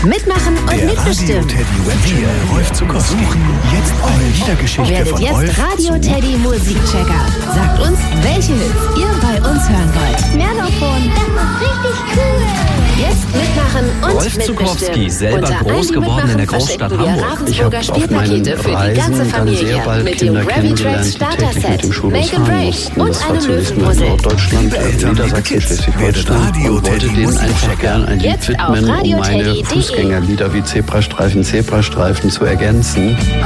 Mitmachen und Der mitbestimmen. Radio Teddy Webchannel Rolf Zuckowski. Suchen jetzt eure Liedergeschichte Werdet von jetzt Rolf Radio zu. Teddy Musikchecker. Sagt uns, welche Hits ihr bei uns hören wollt. Merlofon, das ist richtig cool. Jetzt mitmachen und Rolf Zuckowski, mitbestimmen. selber Unter groß allen, die geworden in der mitmachen, Großstadt verschenken wir Hamburg. Ich habe Ravensburger auf meinen Spielpakete für die Reisen ganze dann Familie sehr bald mit Kinder dem Gravy Tracks kennengelernt, die Starter täglich mit dem Set, Schulbus Make and fahren Break mussten. und Das war einem zunächst mal in Löwenpuzzle. Norddeutschland, Eltern, Niedersachsen, liebe Kids, werdet Schleswig-Holstein Radio und wollte Teddy denen einfach Musikchecker. gern ein Lied Jetzt auf widmen, um meine radioteddy.de. Fußgängerlieder wie Zebrastreifen, Zebrastreifen zu ergänzen.